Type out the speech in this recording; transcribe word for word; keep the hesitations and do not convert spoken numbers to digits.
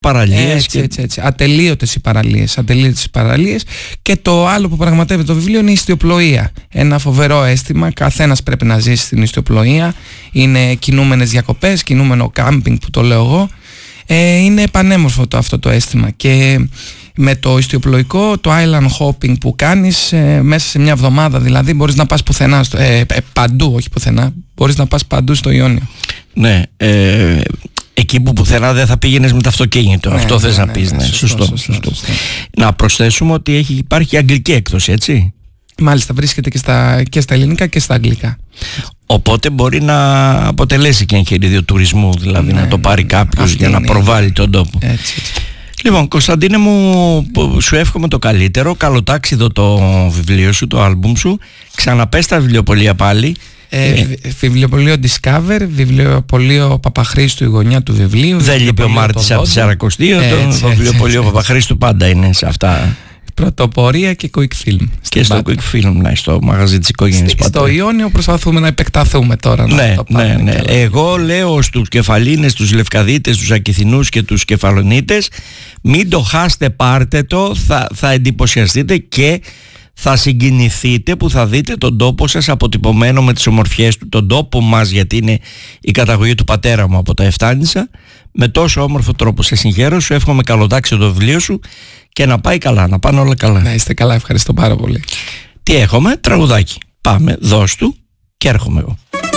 παραλίες. Έτσι, και... έτσι, έτσι. Ατελείωτες οι παραλίες, ατελείωτες οι παραλίες. Και το άλλο που πραγματεύει το βιβλίο είναι η ιστιοπλοεία. Ένα φοβερό αίσθημα. Καθένας πρέπει να ζήσει στην ιστιοπλοεία. Είναι κινούμενες διακοπές, κινούμενο κάμπινγκ που το λέω εγώ. Ε, είναι πανέμορφο το, αυτό το αίσθημα. Και με το ιστιοπλοϊκό, το island hopping που κάνεις ε, μέσα σε μια εβδομάδα, δηλαδή μπορείς να πας πουθενά, στο, ε, ε, παντού, όχι πουθενά, μπορείς να πας παντού στο Ιόνιο. Ναι, ε, εκεί που πουθενά δεν θα πήγαινες με το αυτοκίνητο. Ναι, αυτό ναι, θες ναι, να πεις, ναι, ναι, σωστό, σωστό, σωστό, σωστό. σωστό. Να προσθέσουμε ότι έχει, υπάρχει αγγλική έκδοση, έτσι. Μάλιστα, βρίσκεται και στα, και στα ελληνικά και στα αγγλικά. Οπότε μπορεί να αποτελέσει και εγχειρίδιο τουρισμού, δηλαδή ναι, να το πάρει κάποιος για να προβάλλει είναι. τον τόπο. Έτσι, έτσι. Λοιπόν, Κωνσταντίνε μου, σου εύχομαι το καλύτερο. Καλοτάξιδο το βιβλίο σου, το άλμπουμ σου. Ξαναπες τα βιβλιοπωλεία πάλι. Ε, ε, βιβλιοπωλείο Discover, βιβλιοπωλείο Παπαχρήστου, η γωνιά του βιβλίου. Δεν λείπει ο Μάρτης από τις Σαρακοστή. Το βιβλιοπωλείο Παπαχρήστου πάντα είναι σε αυτά. Πρωτοπορία και Quick Film. Και στο Quick Film, ναι, στο μαγαζί της οικογένειας. Στο Ιόνιο προσπαθούμε να επεκταθούμε τώρα. Ναι, να το ναι, ναι. Εγώ λέω στους Κεφαλίνες, τους Λευκαδίτες, τους Ακηθινούς και τους Κεφαλονίτες, μην το χάσετε, πάρτε το, θα, θα εντυπωσιαστείτε και θα συγκινηθείτε που θα δείτε τον τόπο σας αποτυπωμένο με τις ομορφιές του, τον τόπο μας, γιατί είναι η καταγωγή του πατέρα μου από τα Εφτάνησα, με τόσο όμορφο τρόπο. Σε συγχαίρω, σου εύχομαι καλοτάξιο το βιβλίο σου και να πάει καλά, να πάνε όλα καλά. Να είστε καλά, ευχαριστώ πάρα πολύ. Τι έχουμε, τραγουδάκι. Πάμε, δώσ' του και έρχομαι εγώ.